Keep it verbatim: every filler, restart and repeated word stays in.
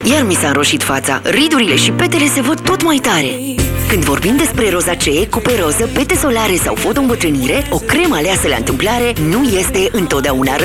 Iar mi s-a înroșit fața, ridurile și petele se văd tot mai tare. Când vorbim despre rozacee, cupe roză, pete solare sau fotoîmbătrânire, o cremă aleasă la întâmplare nu este întotdeauna